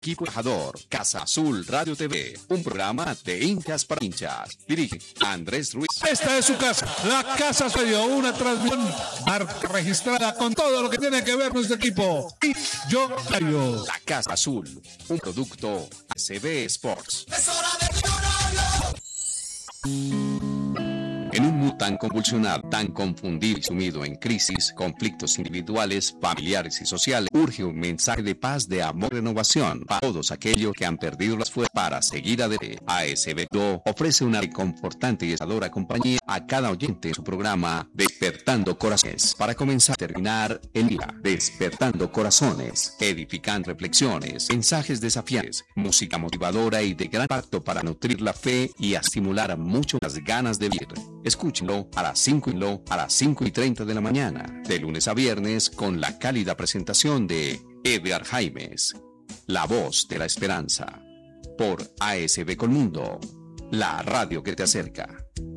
Equipo embajador, Casa Azul Radio TV, un programa de hinchas para hinchas. Dirige Andrés Ruiz. Esta es su casa, la Casa Radio, una transmisión marca registrada con todo lo que tiene que ver nuestro equipo. Y yo, Mario. La Casa Azul, un producto ACB Sports. Es hora de En un mundo tan convulsionado, tan confundido y sumido en crisis, conflictos individuales, familiares y sociales, urge un mensaje de paz, de amor y renovación para todos aquellos que han perdido las fuerzas para seguir adelante. ASB2 ofrece una reconfortante y estadora compañía a cada oyente en su programa Despertando Corazones. Para comenzar y terminar el día, Despertando Corazones, edificando reflexiones, mensajes desafiantes, música motivadora y de gran impacto para nutrir la fe y estimular mucho las ganas de vivir. Escúchenlo a las 5:30 de la mañana, de lunes a viernes, con la cálida presentación de Edgar Jaimes, la voz de la esperanza, por ASB Colmundo, la radio que te acerca.